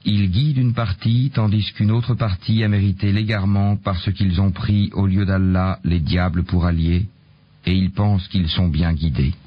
Ils guident une partie tandis qu'une autre partie a mérité l'égarement parce qu'ils ont pris au lieu d'Allah les diables pour alliés, et ils pensent qu'ils sont bien guidés.